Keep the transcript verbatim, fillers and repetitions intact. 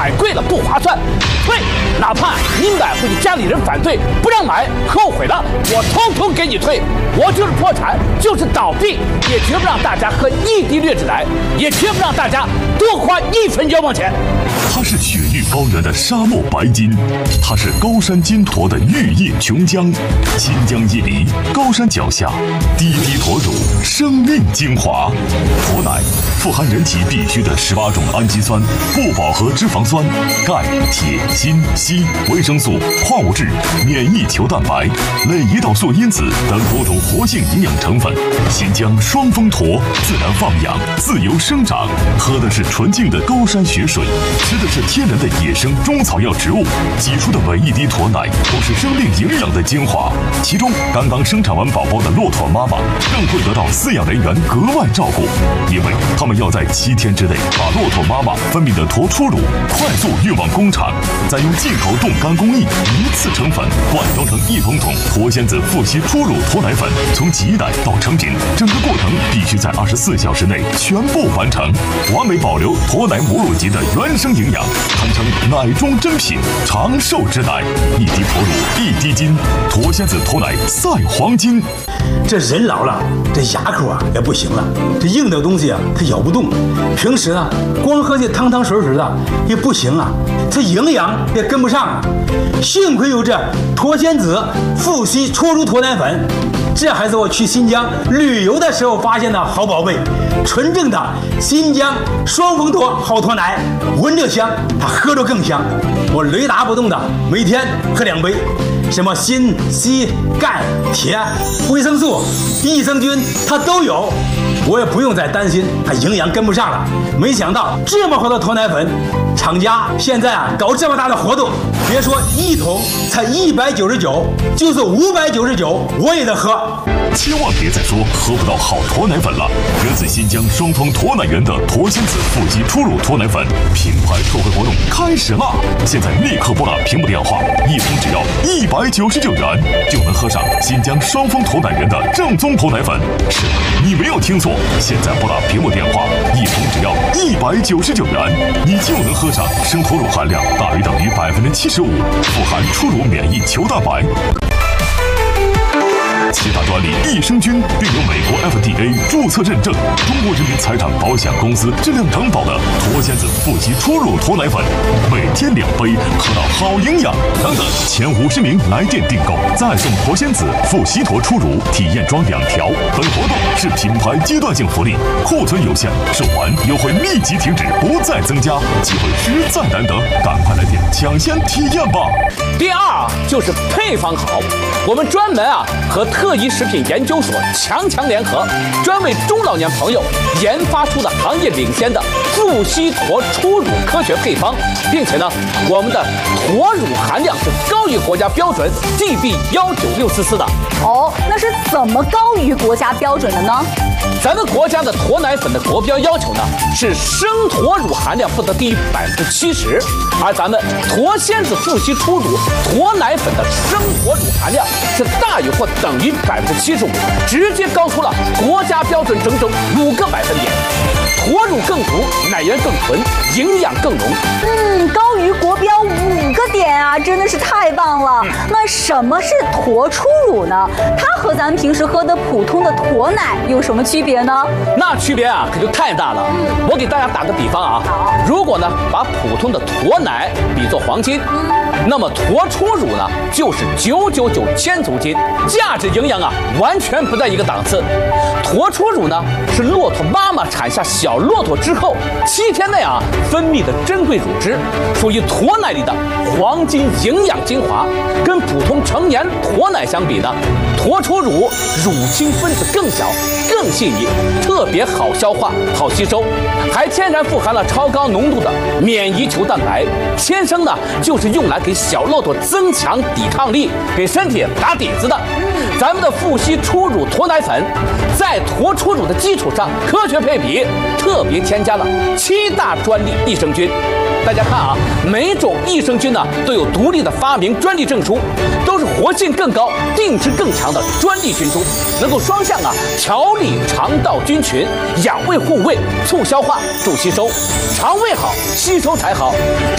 买贵了不划算，退！哪怕你买回去家里人反对不让买，后悔了，我通通给你退。我就是破产，就是倒闭，也绝不让大家喝一滴劣质奶，也绝不让大家多花一分冤枉钱。 它是雪域高原的沙漠白金，它是高山金驼的玉叶琼浆，金浆一梨，高山脚下，滴滴驼乳，生命精华。驼奶富含人体必需的十八种氨基酸、不饱和脂肪酸、钙、铁、锌、硒、维生素、矿物质、免疫球蛋白、类胰岛素因子等多种活性营养成分。新疆双峰驼自然放养，自由生长，喝的是纯净的高山雪水，吃的是天然的野生中草药植物，挤出的每一滴驼奶都是生命营养的精华。其中，刚刚生产完宝宝的骆驼妈妈更会得到饲养人员格外照顾，因为他们要在七天之内把骆驼妈妈分泌的驼初乳快速运往工厂，再用进口冻干工艺一次成粉，灌装成一桶桶驼仙子富硒初乳驼奶粉。从挤奶到成品，整个过程必须在二十四小时内全部完成，完美保留驼奶母乳级的原生营养，堪称奶中珍品，长寿之奶。一滴驼乳一滴金，驼仙子驼奶赛黄金。 这人老了，这牙口啊也不行了，这硬的东西啊它咬不动，平时呢光喝这汤汤水水的也不行啊，这营养也跟不上啊。幸亏有这驼仙子富硒初乳驼奶粉，这还是我去新疆旅游的时候发现的好宝贝，纯正的新疆双峰驼好驼奶，闻着香，它喝着更香。我雷打不动的每天喝两杯，什么锌、硒、钙、铁、维生素、益生菌它都有，我也不用再担心它营养跟不上了。没想到这么好的驼奶粉，厂家现在啊搞这么大的活动，别说一桶才一百九十九，就是五百九十九我也得喝。 千万别再说喝不到好驼奶粉了！源自新疆双峰驼奶园的驼仙子富硒初乳驼奶粉品牌特惠活动开始啦！现在立刻拨打屏幕电话，一桶只要一百九十九元，就能喝上新疆双峰驼奶园的正宗驼奶粉。是的，你没有听错，现在拨打屏幕电话，一桶只要一百九十九元，你就能喝上生驼乳含量大于等于百分之七十五，富含初乳免疫球蛋白。七大专利益生菌，并有美国 F D A 注册认证，中国人民财产保险公司质量担保的驼仙子富硒初乳驼奶粉，每天两杯，喝到好营养。等等，前五十名来电订购，再送驼仙子富硒驼初乳体验装两条。本活动是品牌阶段性福利，库存有限，售完优惠立即停止，不再增加，机会实在难得，赶快来电抢先体验吧。 第二啊，就是配方好，我们专门啊和特一食品研究所强强联合，专为中老年朋友研发出了行业领先的富硒驼初乳科学配方，并且呢，我们的驼乳含量是高于国家标准 G B 一九六四四的。 哦，那是怎么高于国家标准的呢？ 咱们国家的驼奶粉的国标要求呢是生驼乳含量不得低于百分之七十，而咱们驼仙子富硒初乳驼奶粉的生驼乳含量是大于或等于百分之七十五，直接高出了国家标准整整五个百分点。驼乳更足，奶源更纯，营养更浓。 嗯，高于国标五个点啊，真的是太棒了。嗯、那什么是驼初乳呢？它和咱们平时喝的普通的驼奶有什么区别呢？ 那区别啊，可就太大了。嗯、我给大家打个比方啊，如果呢把普通的驼奶比作黄金，嗯、那么驼初乳呢就是九九九千足金，价值营养啊完全不在一个档次。驼初乳呢是骆驼妈妈产下小骆驼之后七天内啊分泌的珍贵乳汁，属于驼奶里的黄金营养精华。跟普通成年驼奶相比呢，驼初乳乳清分子更小、更细腻，特别好消化、好吸收，还天然富含了超高浓度的免疫球蛋白，天生呢就是用来给小骆驼增强抵抗力、给身体打底子的。咱们的富硒初乳驼奶粉在驼初乳的基础上科学配比，特别添加了七大专利益生菌。大家看啊，每种益生菌呢都有独立的发明专利证书，都是活性更高、定质更强的专利菌株，能够双向啊调理肠道菌群，养胃护胃，促消化、助吸收。肠胃好，吸收才好。